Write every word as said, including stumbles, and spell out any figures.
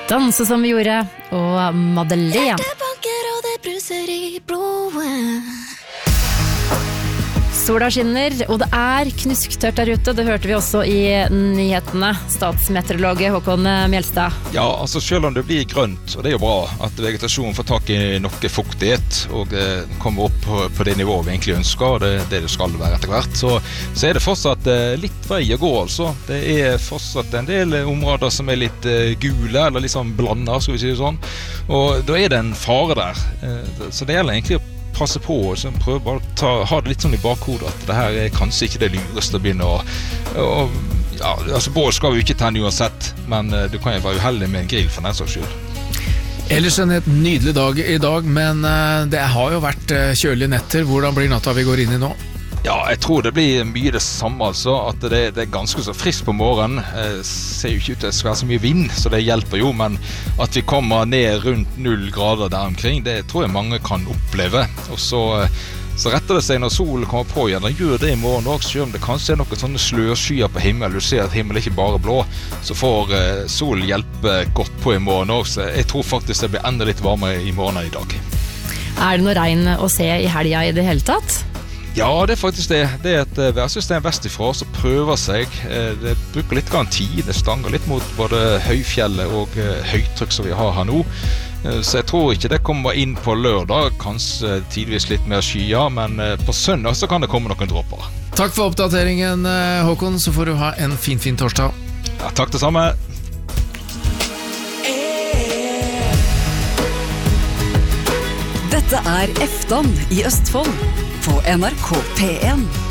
Danse som vi gjorde, og Madeleine. Det banker og det bruser i blodet. Sola skinner, og det er knusktørt der ute. Det hørte vi også i nyhetene. Statsmeteorolog Håkon Mjelstad. Ja, altså selv om det blir grønt, og det er jo bra at vegetasjonen får tak i noe fuktighet og eh, kommer opp på, på det nivået vi egentlig ønsker, og det, det det skal være etter hvert, så, så er det fortsatt eh, litt vei å gå altså. Det er fortsatt en del områder som er litt eh, gule, eller liksom blander, skal vi si det sånn. Og da er det en fare der. Eh, så det gjelder egentlig å passe på og prøve bare å ta, ha det litt sånn i bakhodet at det her er kanskje ikke det lureste å begynne å, og, ja, altså bål skal vi ikke tenne uansett, men uh, du kan jo være uheldig med en grill for den saks skyld. Ellers en helt nydelig dag i dag, men uh, det har jo vært uh, kjølige netter. Hvordan blir natta vi går inn i nå? Ja, jeg tror det blir mye det samme altså, at det, det er ganske så friskt på morgenen. Eh, ser jo ikke ut til at det skal være så mye vind, så det hjelper jo, men at vi kommer ned rundt null grader der omkring, det tror jeg mange kan oppleve. Og så, så retter det seg når solen kommer på igjen, og gjør det i morgen også, selv om det kanskje er noen sånne slørskyer på himmelen, du ser at himmelen er ikke bare blå, så får eh, solen hjelpe godt på i morgen også. Jeg tror faktisk det blir enda litt varmere i morgen enn i dag. Er det noe regn å se i helga i det hele tatt? Ja, det er faktisk det. Det er et værsystem vestifra som prøver seg. Det bruker litt grann tid, det stanger litt mot både høyfjellet og høytrykk som vi har her nå. Så jeg tror ikke det kommer inn på lørdag, kanskje tidvis litt mer skyer, men på søndag så kan det komme noen dråper. Takk for oppdateringen, Håkon, så får du ha en fin, fin torsdag. Ja, takk det samme. Dette er Eftan i Østfold på N R K P en.